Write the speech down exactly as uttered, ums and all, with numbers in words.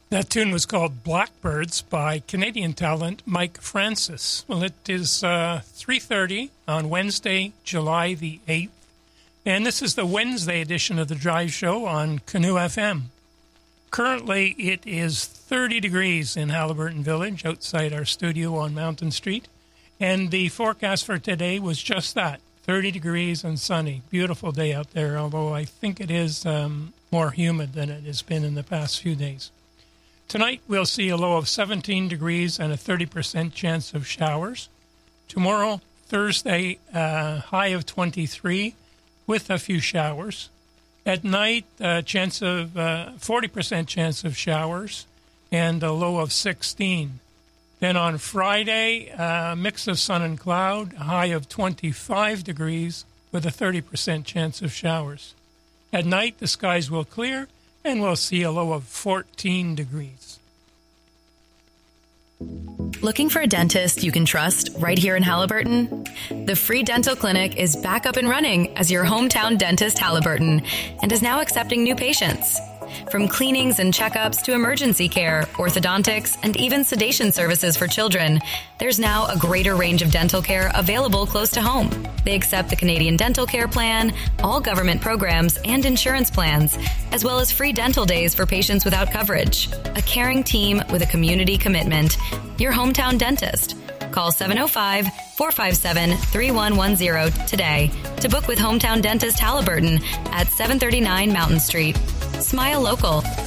That tune was called Blackbirds by Canadian talent Mike Francis. Well, it is uh, three thirty on Wednesday, July the eighth. And this is the Wednesday edition of the Drive Show on Canoe F M. Currently, it is thirty degrees in Haliburton Village outside our studio on Mountain Street. And the forecast for today was just that, thirty degrees and sunny. Beautiful day out there, although I think it is um, more humid than it has been in the past few days. Tonight, we'll see a low of seventeen degrees and a thirty percent chance of showers. Tomorrow, Thursday, uh, high of twenty-three with a few showers. At night, a chance of uh, forty percent chance of showers and a low of sixteen. Then on Friday, a mix of sun and cloud, a high of twenty-five degrees with a thirty percent chance of showers. At night, the skies will clear and we'll see a low of fourteen degrees. Looking for a dentist you can trust right here in Haliburton? The Free Dental Clinic is back up and running as your hometown dentist, Haliburton, and is now accepting new patients. From cleanings and checkups to emergency care, orthodontics, and even sedation services for children, there's now a greater range of dental care available close to home. They accept the Canadian Dental Care Plan, all government programs and insurance plans, as well as free dental days for patients without coverage. A caring team with a community commitment. Your hometown dentist. Call seven oh five, four five seven, three one one zero today to book with Hometown Dentist Haliburton at seven thirty-nine Mountain Street. Smile local.